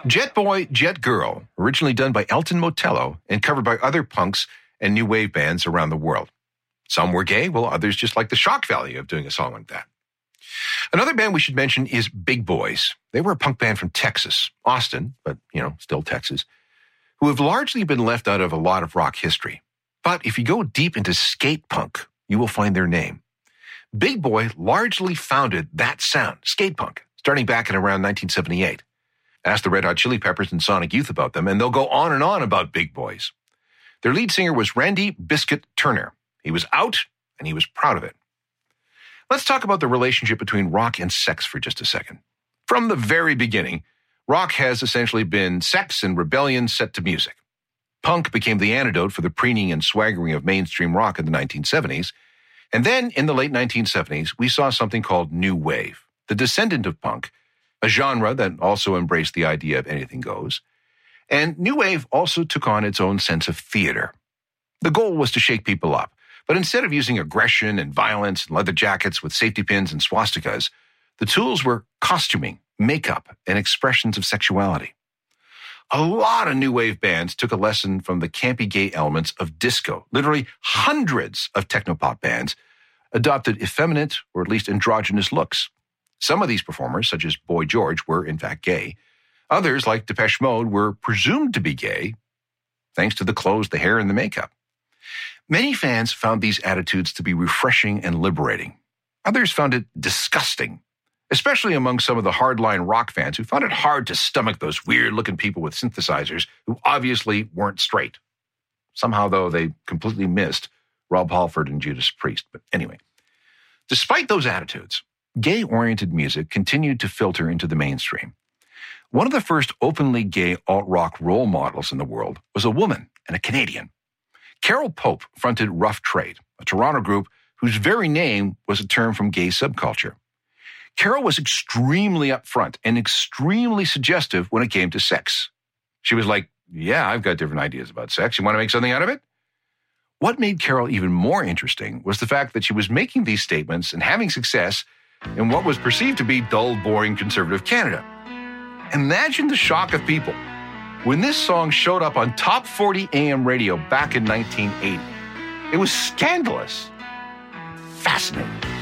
Jet Boy, Jet Girl, originally done by Elton Motello and covered by other punks and new wave bands around the world. Some were gay, while others just liked the shock value of doing a song like that. Another band we should mention is Big Boys. They were a punk band from Texas, Austin, but, still Texas, who have largely been left out of a lot of rock history. But if you go deep into skate punk, you will find their name. Big Boy largely founded that sound, skate punk, starting back in around 1978. Ask the Red Hot Chili Peppers and Sonic Youth about them, and they'll go on and on about Big Boys. Their lead singer was Randy Biscuit Turner. He was out, and he was proud of it. Let's talk about the relationship between rock and sex for just a second. From the very beginning, rock has essentially been sex and rebellion set to music. Punk became the antidote for the preening and swaggering of mainstream rock in the 1970s. And then in the late 1970s, we saw something called New Wave, the descendant of punk, a genre that also embraced the idea of anything goes. And New Wave also took on its own sense of theater. The goal was to shake people up, but instead of using aggression and violence and leather jackets with safety pins and swastikas, the tools were costuming, makeup, and expressions of sexuality. A lot of New Wave bands took a lesson from the campy gay elements of disco. Literally hundreds of technopop bands adopted effeminate or at least androgynous looks. Some of these performers, such as Boy George, were in fact gay. Others, like Depeche Mode, were presumed to be gay, thanks to the clothes, the hair, and the makeup. Many fans found these attitudes to be refreshing and liberating. Others found it disgusting, especially among some of the hardline rock fans who found it hard to stomach those weird-looking people with synthesizers who obviously weren't straight. Somehow, though, they completely missed Rob Halford and Judas Priest. But anyway, despite those attitudes, gay-oriented music continued to filter into the mainstream. One of the first openly gay alt-rock role models in the world was a woman and a Canadian. Carol Pope fronted Rough Trade, a Toronto group whose very name was a term from gay subculture. Carol was extremely upfront and extremely suggestive when it came to sex. She was like, yeah, I've got different ideas about sex. You want to make something out of it? What made Carol even more interesting was the fact that she was making these statements and having success in what was perceived to be dull, boring, conservative Canada. Imagine the shock of people when this song showed up on Top 40 AM radio back in 1980. It was scandalous. Fascinating.